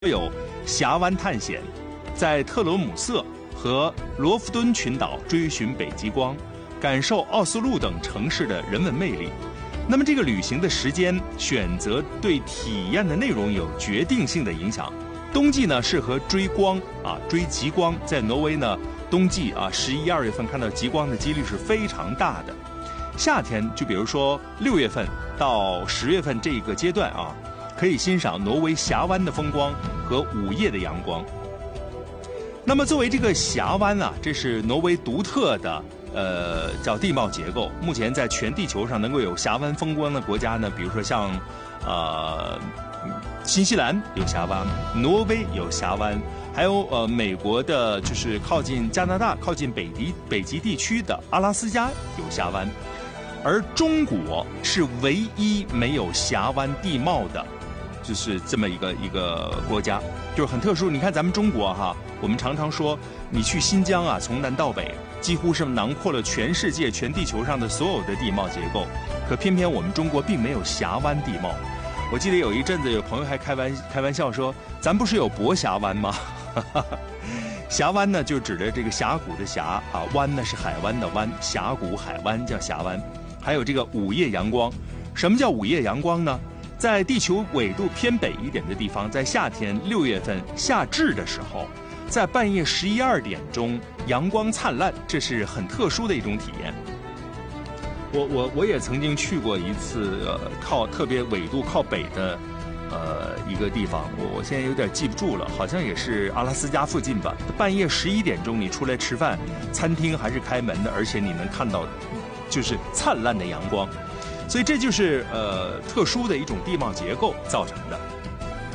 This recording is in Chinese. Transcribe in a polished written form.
有峡湾探险，在特罗姆瑟和罗弗敦群岛追寻北极光，感受奥斯陆等城市的人文魅力。那么这个旅行的时间选择对体验的内容有决定性的影响。冬季呢适合追光追极光，在挪威呢冬季11、12月份看到极光的几率是非常大的。夏天就比如说6月份到10月份这个阶段可以欣赏挪威峡湾的风光和午夜的阳光。那么作为这个峡湾这是挪威独特的叫地貌结构。目前在全地球上能够有峡湾风光的国家呢，比如说像新西兰有峡湾，挪威有峡湾，还有美国的就是靠近加拿大、靠近北极地区的阿拉斯加有峡湾，而中国是唯一没有峡湾地貌的。就是这么一个国家，就是很特殊。你看咱们中国我们常常说你去新疆从南到北几乎是囊括了全世界全地球上的所有的地貌结构，可偏偏我们中国并没有峡湾地貌。我记得有一阵子有朋友还开玩笑说，咱不是有博峡湾吗？峡湾呢就指的这个峡谷的峡湾呢是海湾的湾，峡谷海湾叫峡湾。还有这个午夜阳光。什么叫午夜阳光呢？在地球纬度偏北一点的地方，在夏天6月份夏至的时候，在半夜11、12点钟阳光灿烂，这是很特殊的一种体验。我也曾经去过一次靠特别纬度靠北的一个地方，我现在有点记不住了，好像也是阿拉斯加附近吧。半夜11点钟你出来吃饭，餐厅还是开门的，而且你能看到就是灿烂的阳光。所以这就是特殊的一种地貌结构造成的。